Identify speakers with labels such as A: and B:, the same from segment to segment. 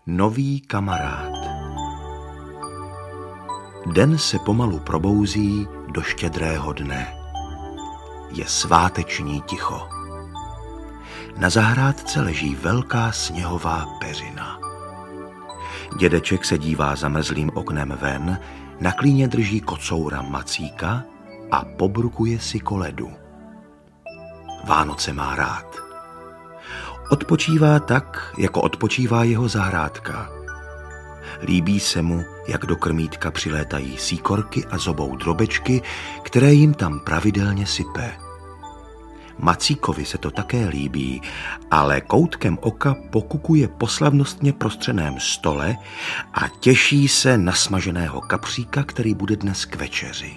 A: Nový kamarád. Den se pomalu probouzí do štědrého dne. Je sváteční ticho. Na zahrádce leží velká sněhová peřina. Dědeček se dívá zamrzlým oknem ven, na klíně drží kocoura Macíka a pobrukuje si koledu. Vánoce má rád. Odpočívá tak, jako odpočívá jeho zahrádka. Líbí se mu, jak do krmítka přilétají síkorky a zobou drobečky, které jim tam pravidelně sype. Macíkovi se to také líbí, ale koutkem oka pokukuje po slavnostně prostřeném stole a těší se na smaženého kapříka, který bude dnes k večeři.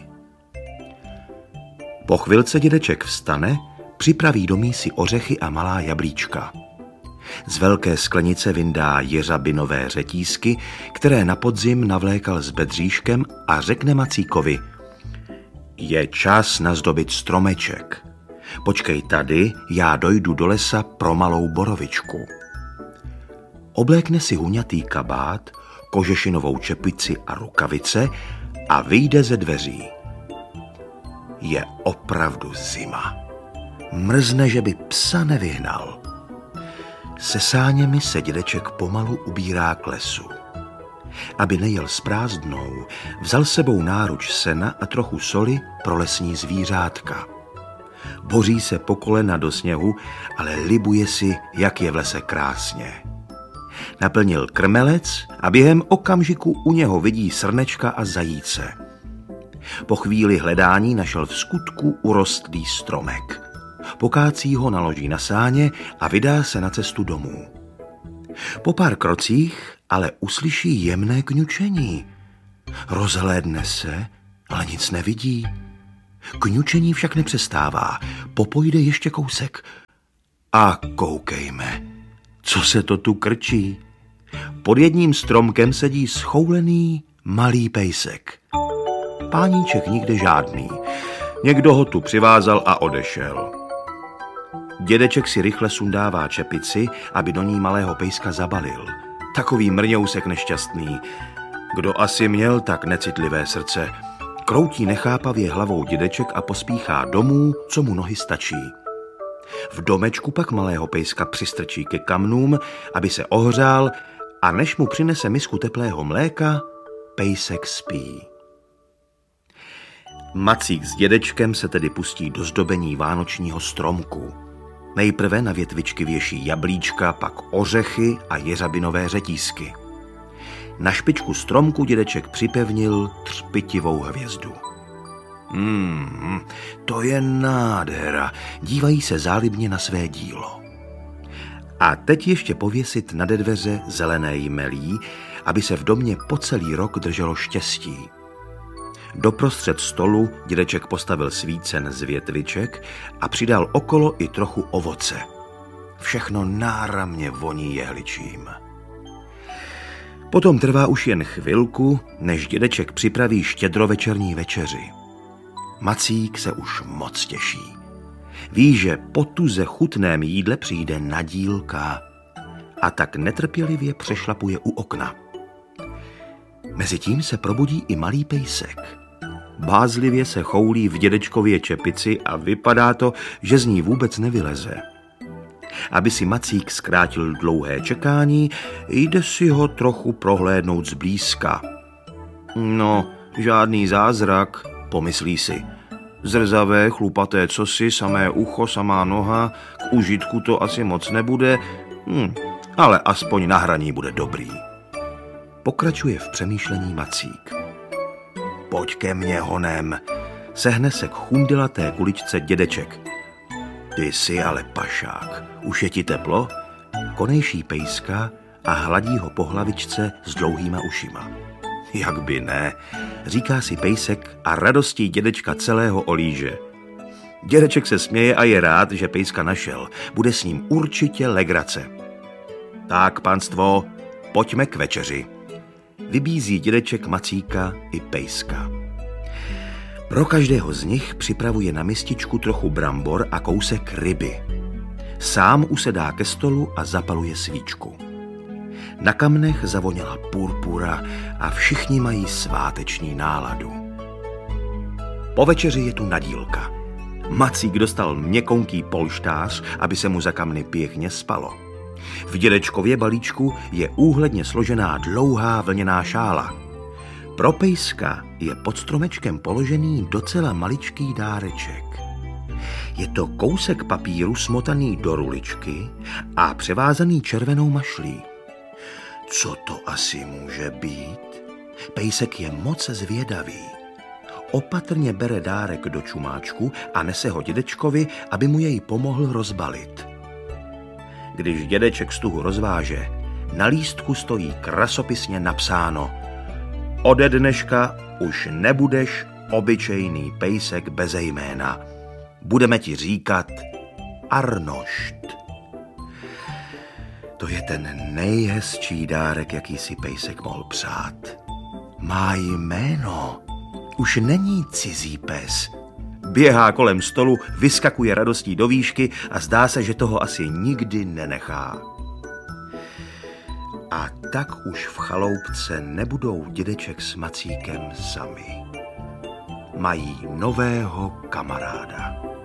A: Po chvilce dědeček vstane, připraví do mísy ořechy a malá jablíčka. Z velké sklenice vyndá jeřabinové řetízky, které na podzim navlékal s bedříškem, a řekne Macíkovi: je čas nazdobit stromeček. Počkej tady, já dojdu do lesa pro malou borovičku. Oblékne si huňatý kabát, kožešinovou čepici a rukavice a vyjde ze dveří. Je opravdu zima. Mrzne, že by psa nevyhnal. Se sáněmi se dědeček pomalu ubírá k lesu. Aby nejel s prázdnou, vzal sebou náruč sena a trochu soli pro lesní zvířátka. Boří se po kolena do sněhu, ale libuje si, jak je v lese krásně. Naplnil krmelec a během okamžiku u něho vidí srnečka a zajíce. Po chvíli hledání našel v skutku urostlý stromek. Pokácí ho, naloží na sáně a vydá se na cestu domů. Po pár krocích ale uslyší jemné kňučení. Rozhlédne se, ale nic nevidí. Kňučení však nepřestává, popojde ještě kousek. A koukejme, co se to tu krčí. Pod jedním stromkem sedí schoulený malý pejsek. Páníček nikde žádný. Někdo ho tu přivázal a odešel. Dědeček si rychle sundává čepici, aby do ní malého pejska zabalil. Takový mrňousek nešťastný. Kdo asi měl tak necitlivé srdce? Kroutí nechápavě hlavou dědeček a pospíchá domů, co mu nohy stačí. V domečku pak malého pejska přistrčí ke kamnům, aby se ohřál, a než mu přinese misku teplého mléka, pejsek spí. Macík s dědečkem se tedy pustí do zdobení vánočního stromku. Nejprve na větvičky věší jablíčka, pak ořechy a jeřabinové řetízky. Na špičku stromku dědeček připevnil třpitivou hvězdu. To je nádhera, dívají se zálibně na své dílo. A teď ještě pověsit nade dveře zelené jmelí, aby se v domě po celý rok drželo štěstí. Doprostřed stolu dědeček postavil svícen z větviček a přidal okolo i trochu ovoce. Všechno náramně voní jehličím. Potom trvá už jen chvilku, než dědeček připraví štědrovečerní večeři. Macík se už moc těší. Ví, že po tuze chutném jídle přijde nadílka, a tak netrpělivě přešlapuje u okna. Mezitím se probudí i malý pejsek. Bázlivě se choulí v dědečkově čepici a vypadá to, že z ní vůbec nevyleze. Aby si Macík zkrátil dlouhé čekání, jde si ho trochu prohlédnout zblízka. No, žádný zázrak, pomyslí si. Zrzavé, chlupaté cosi, samé ucho, samá noha, k užitku to asi moc nebude, ale aspoň na hraní bude dobrý. Pokračuje v přemýšlení Macík. Pojď ke mně honem, sehne se k chundilaté kuličce dědeček. Ty jsi ale pašák, už je ti teplo? Konejší pejska a hladí ho po hlavičce s dlouhýma ušima. Jak by ne, říká si pejsek a radostí dědečka celého olíže. Dědeček se směje a je rád, že pejska našel, bude s ním určitě legrace. Tak, panstvo, pojďme k večeři. Vybízí dědeček Macíka i pejska. Pro každého z nich připravuje na mističku trochu brambor a kousek ryby. Sám usedá ke stolu a zapaluje svíčku. Na kamnech zavoněla purpura a všichni mají sváteční náladu. Po večeři je tu nadílka. Macík dostal měkonký polštář, aby se mu za kamny pěkně spalo. V dědečkově balíčku je úhledně složená dlouhá vlněná šála. Pro pejska je pod stromečkem položený docela maličký dáreček. Je to kousek papíru smotaný do ruličky a převázaný červenou mašlí. Co to asi může být? Pejsek je moc zvědavý. Opatrně bere dárek do čumáčku a nese ho dědečkovi, aby mu jej pomohl rozbalit. Když dědeček stuhu rozváže, na lístku stojí krasopisně napsáno: Ode dneška už nebudeš obyčejný pejsek beze jména. Budeme ti říkat Arnošt. To je ten nejhezčí dárek, jaký si pejsek mohl přát. Má jméno. Už není cizí pes. Běhá kolem stolu, vyskakuje radostí do výšky a zdá se, že toho asi nikdy nenechá. A tak už v chaloupce nebudou dědeček s Macíkem sami. Mají nového kamaráda.